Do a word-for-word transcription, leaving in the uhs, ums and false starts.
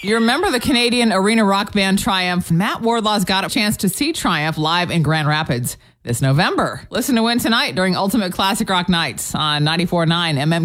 You remember the Canadian arena rock band Triumph? Matt Wardlaw's got a chance to see Triumph live in Grand Rapids this November. Listen to Win tonight during Ultimate Classic Rock Nights on ninety-four point nine M M